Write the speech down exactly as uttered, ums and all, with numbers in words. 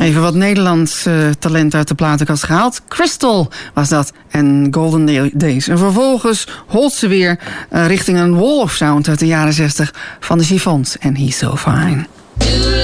Even wat Nederlands uh, talent uit de platenkast gehaald. Crystal was dat en Golden Days. En vervolgens holt ze weer uh, richting een wall of sound uit de jaren zestig van de Chiffons en He's So Fine.